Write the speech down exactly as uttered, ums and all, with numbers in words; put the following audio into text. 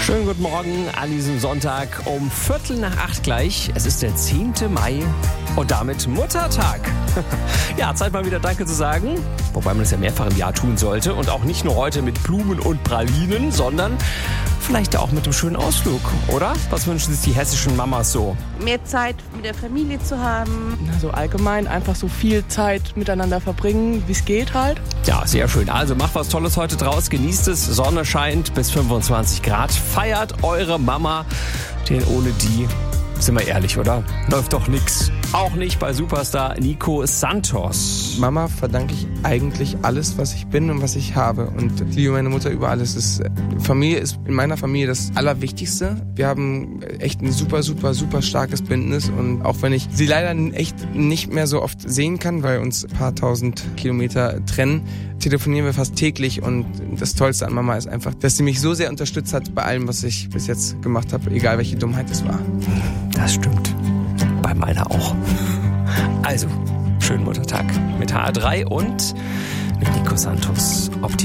Schönen guten Morgen an diesem Sonntag um Viertel nach acht gleich. Es ist der zehnte Mai und damit Muttertag. Ja, Zeit mal wieder Danke zu sagen, wobei man das ja mehrfach im Jahr tun sollte. Und auch nicht nur heute mit Blumen und Pralinen, sondern vielleicht auch mit einem schönen Ausflug, oder? Was wünschen sich die hessischen Mamas so? Mehr Zeit mit der Familie zu haben. Also allgemein einfach so viel Zeit miteinander verbringen, wie es geht halt. Ja, sehr schön. Also macht was Tolles heute draus, genießt es, Sonne scheint bis fünfundzwanzig Grad. Feiert eure Mama, denn ohne die, sind wir ehrlich, oder? Läuft doch nix. Auch nicht bei Superstar Nico Santos. Mama verdanke ich eigentlich alles, was ich bin und was ich habe. Und ich liebe meine Mutter über alles. Das, Familie ist in meiner Familie das Allerwichtigste. Wir haben echt ein super, super, super starkes Bündnis. Und auch wenn ich sie leider echt nicht mehr so oft sehen kann, weil uns ein paar tausend Kilometer trennen, telefonieren wir fast täglich. Und das Tollste an Mama ist einfach, dass sie mich so sehr unterstützt hat bei allem, was ich bis jetzt gemacht habe, egal welche Dummheit es war. Das stimmt. Bei meiner auch. Also, schönen Muttertag mit H R drei und mit Nico Santos. Optim